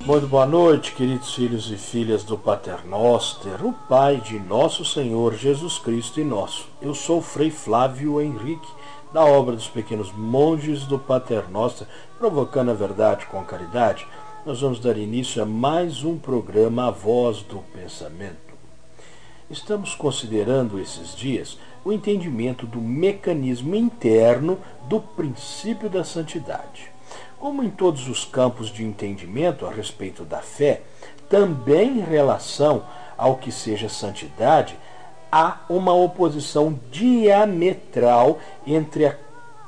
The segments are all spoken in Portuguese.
Muito boa noite, queridos filhos e filhas do Pater Noster, o Pai de nosso Senhor Jesus Cristo e nosso. Eu sou o Frei Flávio Henrique, da obra dos Pequenos Monges do Pater Noster, provocando a verdade com caridade. Nós vamos dar início a mais um programa A Voz do Pensamento. Estamos considerando esses dias o entendimento do mecanismo interno do princípio da santidade. Como em todos os campos de entendimento a respeito da fé, também em relação ao que seja santidade, há uma oposição diametral entre a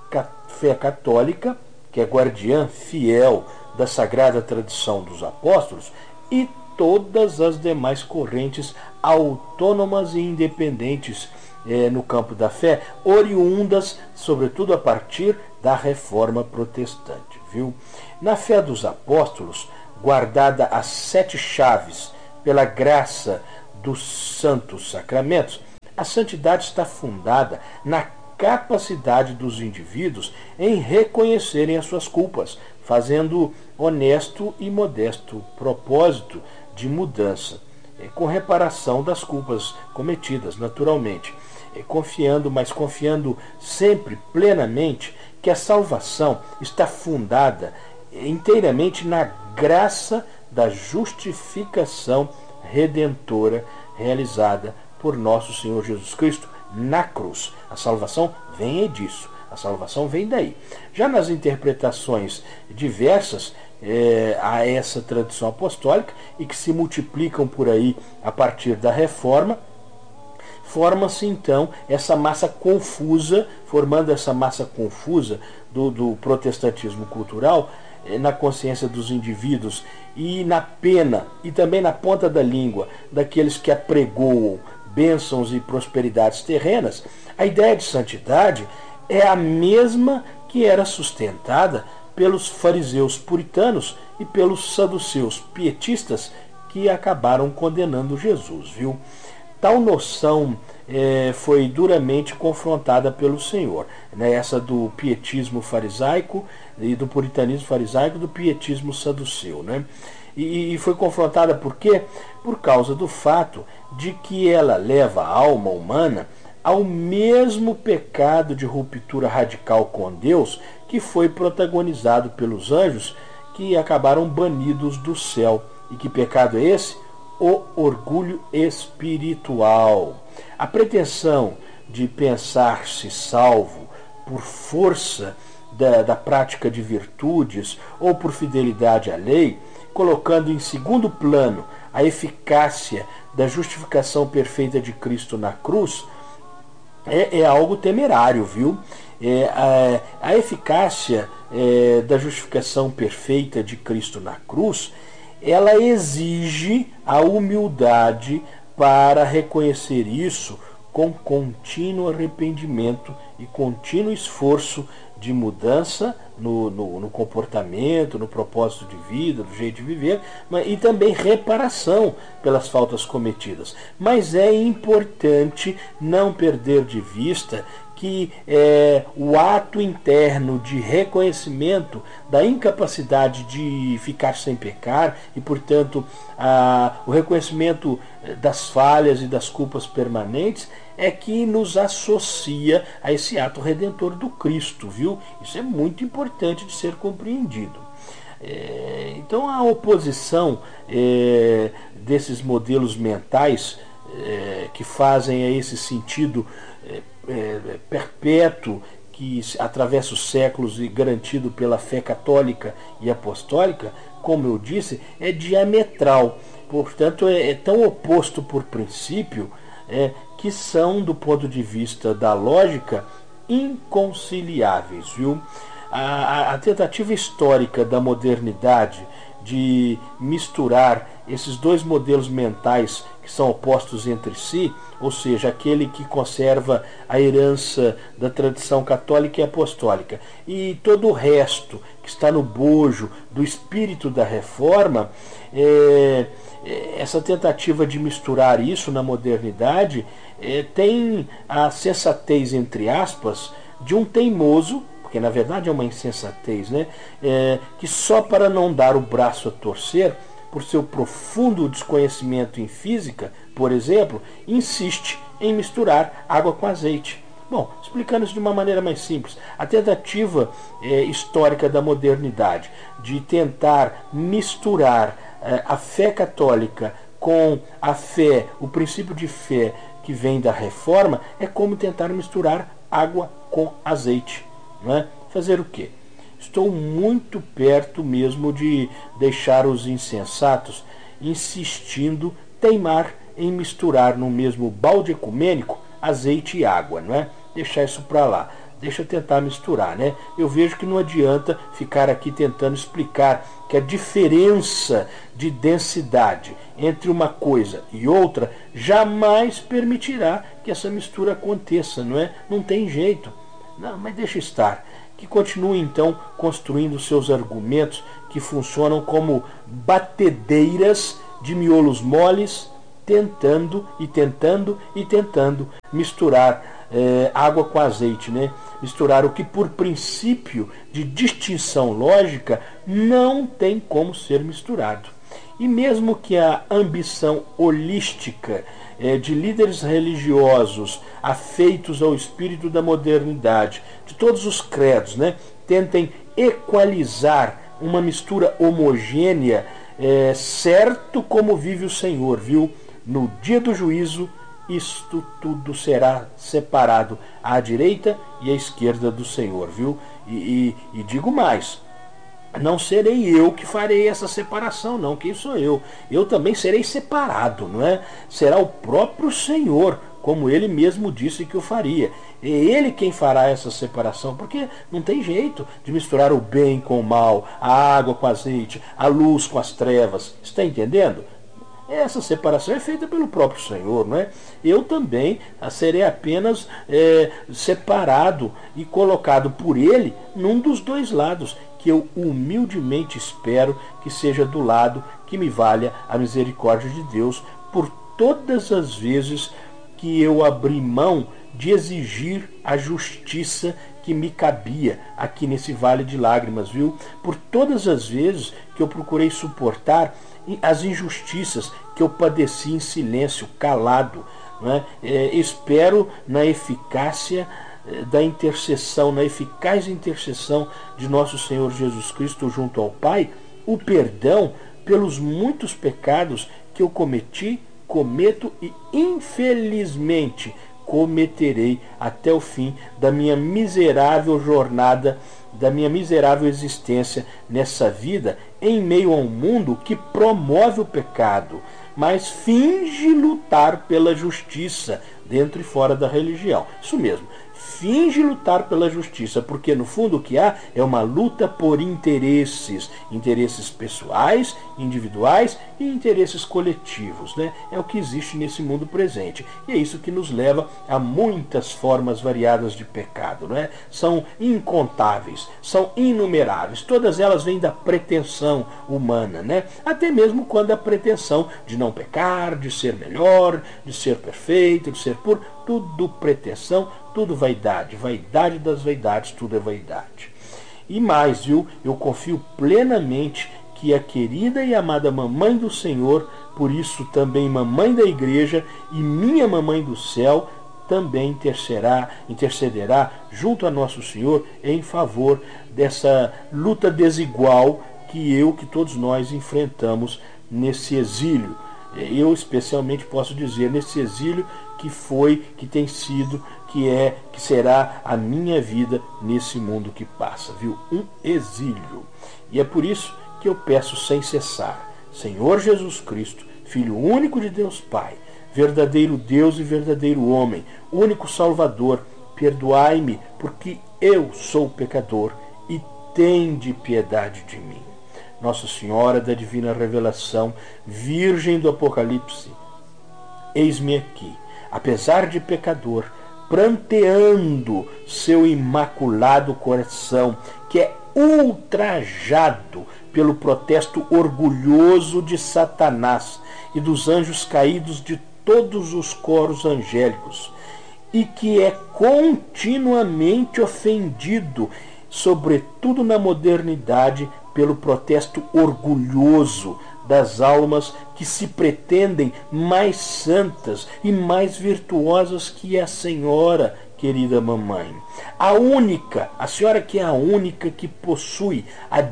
fé católica, que é guardiã fiel da sagrada tradição dos apóstolos, e todas as demais correntes autônomas e independentes no campo da fé, oriundas, sobretudo, a partir da Reforma Protestante. Na fé dos apóstolos, guardada as 7 chaves pela graça dos santos sacramentos, a santidade está fundada na capacidade dos indivíduos em reconhecerem as suas culpas, fazendo honesto e modesto propósito de mudança, com reparação das culpas cometidas, naturalmente, confiando sempre plenamente que a salvação está fundada inteiramente na graça da justificação redentora realizada por nosso Senhor Jesus Cristo na cruz. A salvação vem disso, a salvação vem daí. Já nas interpretações diversas a essa tradição apostólica e que se multiplicam por aí a partir da Reforma, forma-se então essa massa confusa, formando essa massa confusa do protestantismo cultural na consciência dos indivíduos e na pena e também na ponta da língua daqueles que apregoam bênçãos e prosperidades terrenas. A ideia de santidade é a mesma que era sustentada pelos fariseus puritanos e pelos saduceus pietistas que acabaram condenando Jesus, Tal noção foi duramente confrontada pelo Senhor, essa do pietismo farisaico e do puritanismo farisaico e do pietismo saduceu. E foi confrontada por quê? Por causa do fato de que ela leva a alma humana ao mesmo pecado de ruptura radical com Deus que foi protagonizado pelos anjos que acabaram banidos do céu. E que pecado é esse? O orgulho espiritual. A pretensão de pensar-se salvo por força da prática de virtudes ou por fidelidade à lei, colocando em segundo plano a eficácia da justificação perfeita de Cristo na cruz, é algo temerário, A eficácia da justificação perfeita de Cristo na cruz, ela exige a humildade para reconhecer isso com contínuo arrependimento e contínuo esforço de mudança no comportamento, no propósito de vida, do jeito de viver, e também reparação pelas faltas cometidas. Mas é importante não perder de vista que o ato interno de reconhecimento da incapacidade de ficar sem pecar e, portanto, o reconhecimento das falhas e das culpas permanentes é que nos associa a esse ato redentor do Cristo, Isso é muito importante de ser compreendido. Então, a oposição desses modelos mentais que fazem a esse sentido perpétuo que atravessa os séculos e garantido pela fé católica e apostólica, como eu disse, é diametral. Portanto, é tão oposto por princípio que são, do ponto de vista da lógica, inconciliáveis. A tentativa histórica da modernidade de misturar esses dois modelos mentais que são opostos entre si, ou seja, aquele que conserva a herança da tradição católica e apostólica e todo o resto que está no bojo do espírito da reforma, essa tentativa de misturar isso na modernidade tem a sensatez, entre aspas, de um teimoso, porque na verdade é uma insensatez, que só para não dar o braço a torcer por seu profundo desconhecimento em física, por exemplo, insiste em misturar água com azeite. Bom, explicando isso de uma maneira mais simples, a tentativa histórica da modernidade de tentar misturar a fé católica com a fé, o princípio de fé que vem da Reforma, é como tentar misturar água com azeite. Não é? Fazer o quê? Estou muito perto mesmo de deixar os insensatos insistindo, teimar em misturar no mesmo balde ecumênico azeite e água, não é? Deixar isso para lá. Deixa eu tentar misturar, né? Eu vejo que não adianta ficar aqui tentando explicar que a diferença de densidade entre uma coisa e outra jamais permitirá que essa mistura aconteça, não é? Não tem jeito. Não, mas deixa estar. Que continue então construindo seus argumentos que funcionam como batedeiras de miolos moles, tentando misturar água com azeite, né? Misturar o que por princípio de distinção lógica não tem como ser misturado. E mesmo que a ambição holística de líderes religiosos afeitos ao espírito da modernidade, de todos os credos, né, tentem equalizar uma mistura homogênea, certo como vive o Senhor, viu? No dia do juízo, isto tudo será separado à direita e à esquerda do Senhor, viu? E digo mais, não serei eu que farei essa separação, não. Quem sou eu? Eu também serei separado, não é? Será o próprio Senhor, como ele mesmo disse que o faria. É ele quem fará essa separação, porque não tem jeito de misturar o bem com o mal, a água com o azeite, a luz com as trevas. Está entendendo? Essa separação é feita pelo próprio Senhor, não é? Eu também serei apenas separado e colocado por ele num dos dois lados, que eu humildemente espero que seja do lado que me valha a misericórdia de Deus por todas as vezes que eu abri mão de exigir a justiça que me cabia aqui nesse vale de lágrimas, viu? Por todas as vezes que eu procurei suportar as injustiças que eu padeci em silêncio, calado, não é? Espero na eficácia da intercessão, na eficaz intercessão de nosso Senhor Jesus Cristo junto ao Pai, o perdão pelos muitos pecados que eu cometi, cometo e infelizmente cometerei até o fim da minha miserável jornada, da minha miserável existência nessa vida, em meio a um mundo que promove o pecado, mas finge lutar pela justiça dentro e fora da religião. Isso mesmo, finge lutar pela justiça, porque no fundo o que há é uma luta por interesses pessoais, individuais e interesses coletivos, né? É o que existe nesse mundo presente. E é isso que nos leva a muitas formas variadas de pecado, não é? São incontáveis, são inumeráveis. Todas elas vêm da pretensão humana, né? Até mesmo quando a pretensão de não pecar, de ser melhor, de ser perfeito, de ser puro, tudo pretensão, tudo vaidade, vaidade das vaidades, tudo é vaidade. E mais, viu? Eu confio plenamente que a querida e amada mamãe do Senhor, por isso também mamãe da igreja e minha mamãe do céu, também intercederá junto a nosso Senhor em favor dessa luta desigual que todos nós enfrentamos nesse exílio. Eu especialmente posso dizer nesse exílio que tem sido, que será a minha vida nesse mundo que passa, viu? Um exílio. E é por isso que eu peço sem cessar, Senhor Jesus Cristo, Filho único de Deus Pai, verdadeiro Deus e verdadeiro homem, único Salvador, perdoai-me, porque eu sou pecador, e tende piedade de mim. Nossa Senhora da Divina Revelação, Virgem do Apocalipse, eis-me aqui, apesar de pecador, pranteando seu imaculado coração, que é ultrajado pelo protesto orgulhoso de Satanás e dos anjos caídos de todos os coros angélicos, e que é continuamente sobretudo na modernidade, pelo protesto orgulhoso das almas que se pretendem mais santas e mais virtuosas que a senhora, querida mamãe. A senhora que é a única que possui a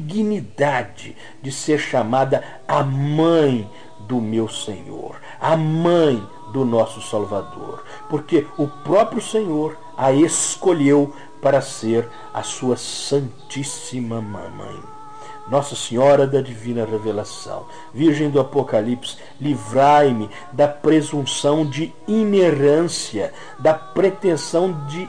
dignidade de ser chamada a mãe do meu Senhor, a mãe do nosso Salvador, porque o próprio Senhor a escolheu para ser a sua Santíssima Mamãe. Nossa Senhora da Divina Revelação, Virgem do Apocalipse, livrai-me da presunção de inerrância, da pretensão de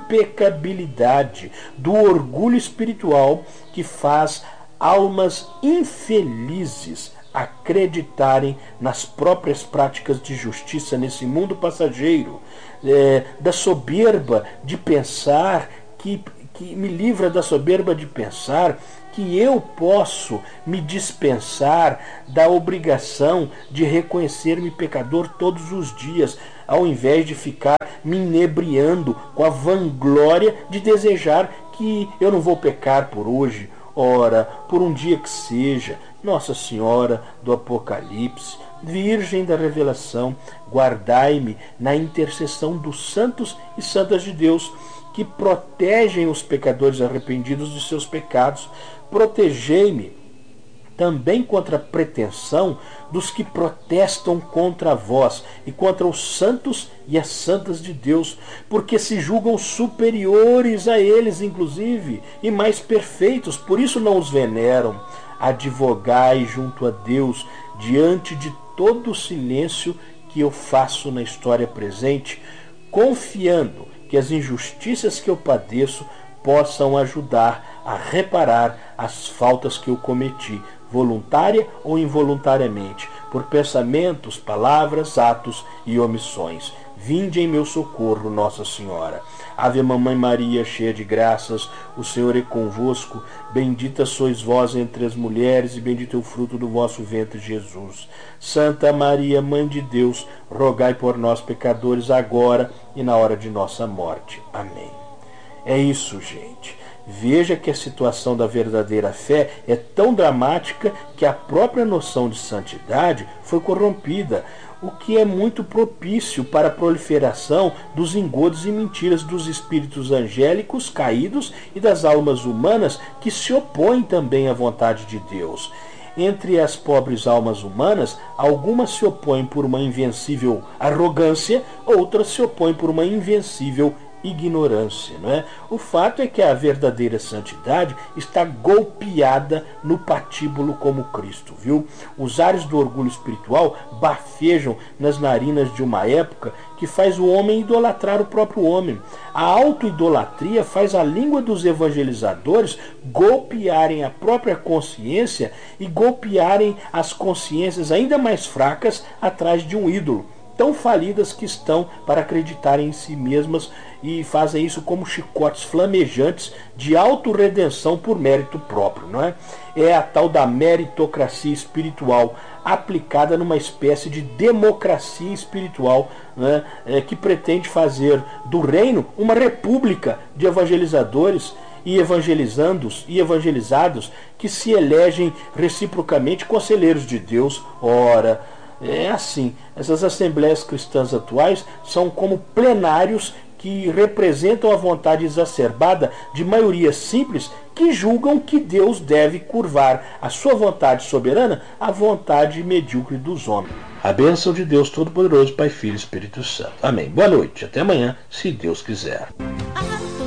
impecabilidade, do orgulho espiritual que faz almas infelizes acreditarem nas próprias práticas de justiça nesse mundo passageiro, da soberba de pensar que me livra da soberba de pensar que eu posso me dispensar da obrigação de reconhecer-me pecador todos os dias, ao invés de ficar me inebriando com a vanglória de desejar que eu não vou pecar por hoje, ora, por um dia que seja. Nossa Senhora do Apocalipse, Virgem da Revelação, guardai-me na intercessão dos santos e santas de Deus, que protegem os pecadores arrependidos de seus pecados. Protegei-me também contra a pretensão dos que protestam contra vós e contra os santos e as santas de Deus, porque se julgam superiores a eles, inclusive, e mais perfeitos, por isso não os veneram. Advogai junto a Deus diante de todo o silêncio que eu faço na história presente, confiando que as injustiças que eu padeço possam ajudar a reparar as faltas que eu cometi, voluntária ou involuntariamente, por pensamentos, palavras, atos e omissões. Vinde em meu socorro, Nossa Senhora. Ave Mamãe Maria, cheia de graças, o Senhor é convosco. Bendita sois vós entre as mulheres, e bendito é o fruto do vosso ventre, Jesus. Santa Maria, Mãe de Deus, rogai por nós, pecadores, agora e na hora de nossa morte. Amém. É isso, gente. Veja que a situação da verdadeira fé é tão dramática que a própria noção de santidade foi corrompida, o que é muito propício para a proliferação dos engodos e mentiras dos espíritos angélicos caídos e das almas humanas que se opõem também à vontade de Deus. Entre as pobres almas humanas, algumas se opõem por uma invencível arrogância, outras se opõem por uma invencível ignorância, não é? O fato é que a verdadeira santidade está golpeada no patíbulo como Cristo, viu? Os ares do orgulho espiritual bafejam nas narinas de uma época que faz o homem idolatrar o próprio homem. A autoidolatria faz a língua dos evangelizadores golpearem a própria consciência e golpearem as consciências ainda mais fracas atrás de um ídolo, tão falidas que estão para acreditar em si mesmas, e fazem isso como chicotes flamejantes de autorredenção por mérito próprio, não é? É a tal da meritocracia espiritual aplicada numa espécie de democracia espiritual, né? Que pretende fazer do reino uma república de evangelizadores e evangelizandos e evangelizados que se elegem reciprocamente conselheiros de Deus. Ora, é assim, essas assembleias cristãs atuais são como plenários que representam a vontade exacerbada de maiorias simples que julgam que Deus deve curvar a sua vontade soberana à vontade medíocre dos homens. A bênção de Deus Todo-Poderoso, Pai, Filho e Espírito Santo. Amém. Boa noite. Até amanhã, se Deus quiser.